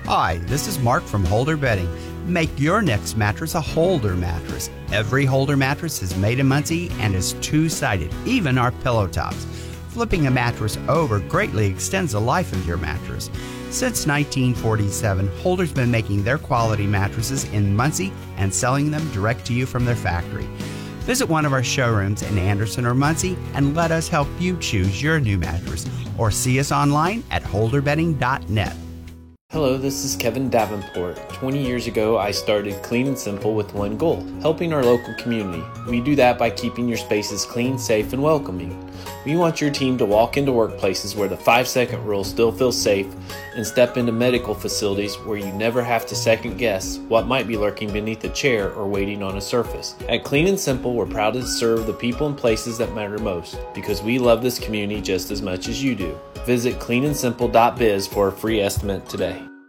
Hi, this is Mark from Holder Bedding. Make your next mattress a Holder mattress. Every Holder mattress is made in Muncie and is two-sided, even our pillow tops. Flipping a mattress over greatly extends the life of your mattress. Since 1947, Holder's been making their quality mattresses in Muncie and selling them direct to you from their factory. Visit one of our showrooms in Anderson or Muncie and let us help you choose your new mattress, or see us online at holderbedding.net. Hello, this is Kevin Davenport. 20 years ago, I started Clean and Simple with one goal, helping our local community. We do that by keeping your spaces clean, safe, and welcoming. We want your team to walk into workplaces where the 5-second rule still feels safe and step into medical facilities where you never have to second guess what might be lurking beneath a chair or waiting on a surface. At Clean and Simple, we're proud to serve the people and places that matter most because we love this community just as much as you do. Visit cleanandsimple.biz for a free estimate today.